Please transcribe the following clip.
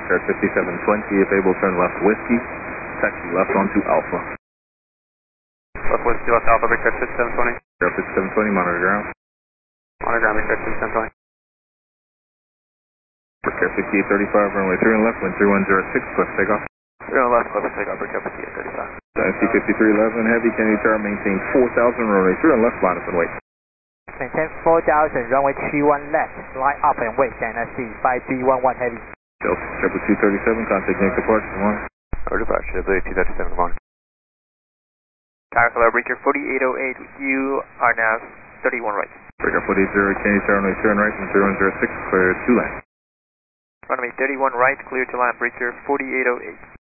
Air 5720, if able, turn left Whiskey, taxi left onto Alpha. Left Whiskey, left Alpha, Big Air 5720. Air 5720, monitor ground. Monitor ground, Big Air 5720. Big Air 5835, runway 3 and left, wind 3106, cliff takeoff. 3 on left, cliff takeoff, Big Air 5835. NC 5311, heavy, can you turn, maintain 4000, runway 3 and left, line up and wait. Maintain 4000, runway 31 left, line up and wait, NSC 5311 heavy. Delta Triple 237, contact next departure, good morning. Our departure, Blade 237, good morning. Tower Hello, Breaker 4808, you are now 31 right. Breaker 480, can you turn, runway 2 and right, wind 3106, clear 2 land. Runway 31 right, clear to land, Breaker 4808.